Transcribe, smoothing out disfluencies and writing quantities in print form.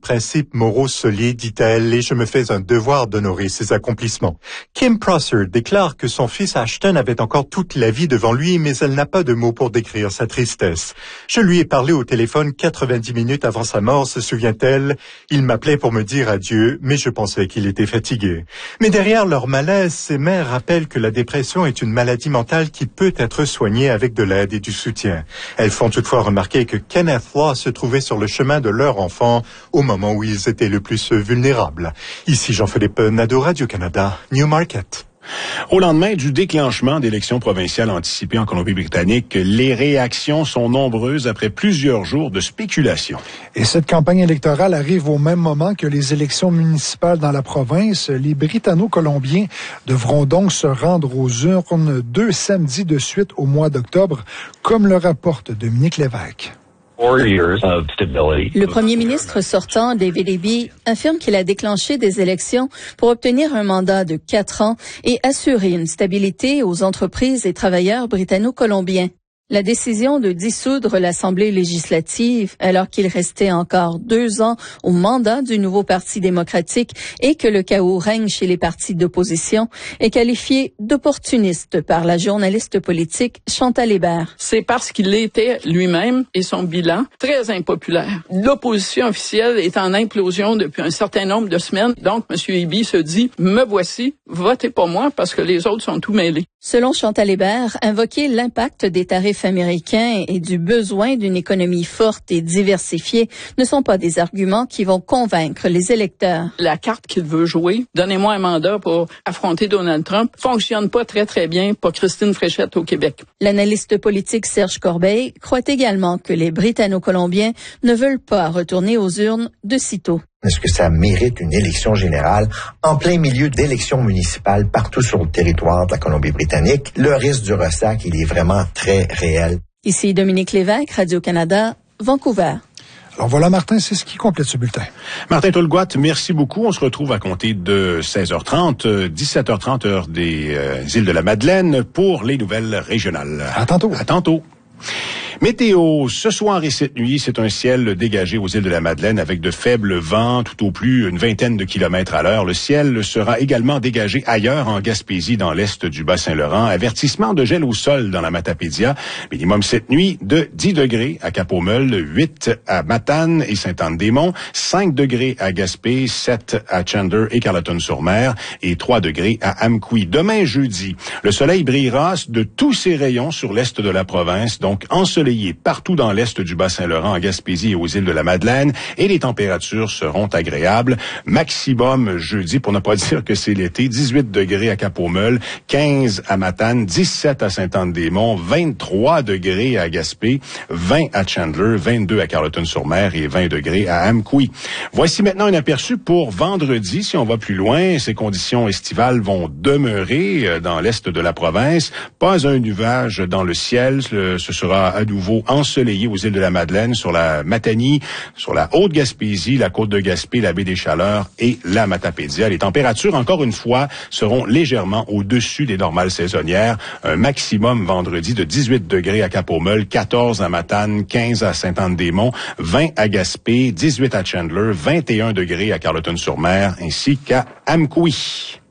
principes moraux solides, dit-elle, et je me fais un devoir d'honorer ses accomplissements. Kim Prosser déclare que son fils Ashton avait encore toute la vie devant lui, mais elle n'a pas de mots pour décrire sa tristesse. Je lui ai parlé au téléphone 90 minutes avant sa mort, se souvient-elle. Il m'appelait pour me dire adieu, mais je pensais qu'il était fatigué. Mais derrière leur malaise, ces mères rappellent que la dépression est une maladie mentale qui peut être soignée avec de l'aide et du soutien. Elles font toutefois remarquer que Kenneth Law se trouvait sur le chemin de leur enfant au moment où ils étaient le plus vulnérables. Ici Jean-Philippe Nadeau, Radio-Canada, Newmarket. Au lendemain du déclenchement d'élections provinciales anticipées en Colombie-Britannique, les réactions sont nombreuses après plusieurs jours de spéculation. Et cette campagne électorale arrive au même moment que les élections municipales dans la province. Les Britanno-Colombiens devront donc se rendre aux urnes 2 samedis de suite au mois d'octobre, comme le rapporte Dominique Lévesque. Le premier ministre sortant, David Eby, affirme qu'il a déclenché des élections pour obtenir un mandat de 4 ans et assurer une stabilité aux entreprises et travailleurs britanno-colombiens. La décision de dissoudre l'Assemblée législative, alors qu'il restait encore 2 ans au mandat du nouveau Parti démocratique et que le chaos règne chez les partis d'opposition, est qualifiée d'opportuniste par la journaliste politique Chantal Hébert. C'est parce qu'il était lui-même et son bilan très impopulaire. L'opposition officielle est en implosion depuis un certain nombre de semaines. Donc, M. Eby se dit, me voici, votez pas moi parce que les autres sont tout mêlés. Selon Chantal Hébert, invoquer l'impact des tarifs américains et du besoin d'une économie forte et diversifiée ne sont pas des arguments qui vont convaincre les électeurs. La carte qu'il veut jouer, donnez-moi un mandat pour affronter Donald Trump, fonctionne pas très très bien pour Christine Fréchette au Québec. L'analyste politique Serge Corbeil croit également que les Britanno-Colombiens ne veulent pas retourner aux urnes de sitôt. Est-ce que ça mérite une élection générale en plein milieu d'élections municipales partout sur le territoire de la Colombie-Britannique? Le risque du ressac, il est vraiment très réel. Ici Dominique Lévesque, Radio-Canada, Vancouver. Alors voilà, Martin, c'est ce qui complète ce bulletin. Martin Tolgoat, merci beaucoup. On se retrouve à compter de 16h30, 17h30 heure des îles de la Madeleine pour les nouvelles régionales. À tantôt. À tantôt. Météo, ce soir et cette nuit, c'est un ciel dégagé aux îles de la Madeleine avec de faibles vents, tout au plus une vingtaine de kilomètres à l'heure. Le ciel sera également dégagé ailleurs en Gaspésie, dans l'est du Bas-Saint-Laurent. Avertissement de gel au sol dans la Matapédia. Minimum cette nuit de 10 degrés à Cap-aux-Meules, 8 à Matane et Sainte-Anne-des-Monts, 5 degrés à Gaspé, 7 à Chandler et Carleton-sur-Mer et 3 degrés à Amqui. Demain jeudi, le soleil brillera de tous ses rayons sur l'est de la province, donc ensoleillé partout dans l'est du Bas-Saint-Laurent, en Gaspésie et aux îles de la Madeleine, et les températures seront agréables. Maximum jeudi, pour ne pas dire que c'est l'été, 18 degrés à Cap-aux-Meules, 15 à Matane, 17 à Sainte-Anne-des-Monts, 23 degrés à Gaspé, 20 à Chandler, 22 à Carleton-sur-Mer et 20 degrés à Amqui. Voici maintenant un aperçu pour vendredi. Si on va plus loin, ces conditions estivales vont demeurer dans l'est de la province. Pas un nuage dans le ciel. Ce sera à nouveau ensoleillé aux îles de la Madeleine, sur la Matanie, sur la Haute-Gaspésie, la côte de Gaspé, la baie des Chaleurs et la Matapédia. Les températures, encore une fois, seront légèrement au-dessus des normales saisonnières. Un maximum vendredi de 18 degrés à Cap-aux-Meules, 14 à Matane, 15 à Sainte-Anne-des-Monts, 20 à Gaspé, 18 à Chandler, 21 degrés à Carleton-sur-Mer ainsi qu'à Amqui.